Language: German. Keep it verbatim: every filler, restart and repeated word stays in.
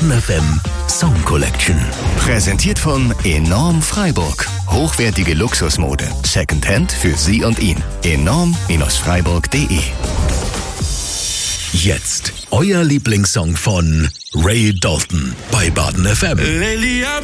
Baden F M Song Collection. Präsentiert von Enorm Freiburg. Hochwertige Luxusmode. Secondhand für Sie und ihn. enorm Freiburg punkt de. Jetzt euer Lieblingssong von Ray Dalton bei Baden F M.